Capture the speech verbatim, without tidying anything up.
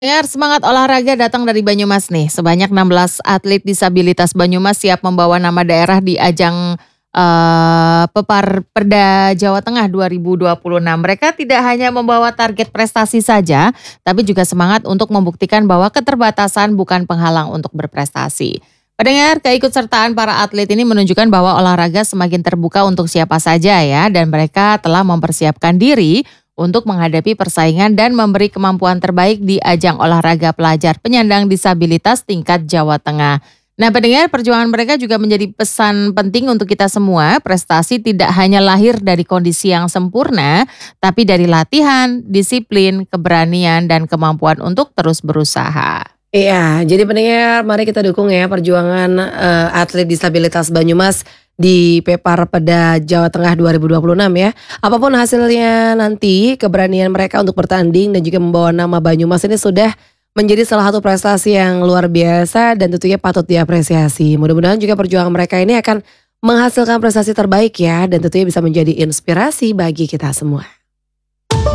Dengar semangat olahraga datang dari Banyumas nih. Sebanyak enam belas atlet disabilitas Banyumas siap membawa nama daerah di ajang eh, Pepar Perda Jawa Tengah dua ribu dua puluh enam. Mereka tidak hanya membawa target prestasi saja, tapi juga semangat untuk membuktikan bahwa keterbatasan bukan penghalang untuk berprestasi. Pendengar, keikutsertaan para atlet ini menunjukkan bahwa olahraga semakin terbuka untuk siapa saja ya, dan mereka telah mempersiapkan diri untuk menghadapi persaingan dan memberi kemampuan terbaik di ajang olahraga pelajar penyandang disabilitas tingkat Jawa Tengah. Nah, pendengar, perjuangan mereka juga menjadi pesan penting untuk kita semua. Prestasi tidak hanya lahir dari kondisi yang sempurna, tapi dari latihan, disiplin, keberanian, dan kemampuan untuk terus berusaha. Iya, jadi pendengar mari kita dukung ya perjuangan, eee, atlet disabilitas Banyumas di Peparpeda Jawa Tengah dua ribu dua puluh enam ya. Apapun hasilnya nanti, keberanian mereka untuk bertanding dan juga membawa nama Banyumas ini sudah menjadi salah satu prestasi yang luar biasa dan tentunya patut diapresiasi. Mudah-mudahan juga perjuangan mereka ini akan menghasilkan prestasi terbaik ya dan tentunya bisa menjadi inspirasi bagi kita semua.